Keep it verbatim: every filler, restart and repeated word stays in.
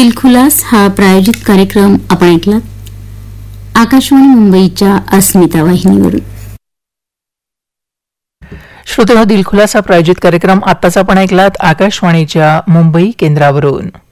दिलखुलास हा प्रायोजित कार्यक्रम आपण ऐकलात आकाशवाणी मुंबईच्या अस्मिता वाहिनीवरून. श्रोतेहो, दिलखुलास हा प्रायोजित कार्यक्रम आत्ताच आपण ऐकलात आकाशवाणीच्या मुंबई केंद्रावरून.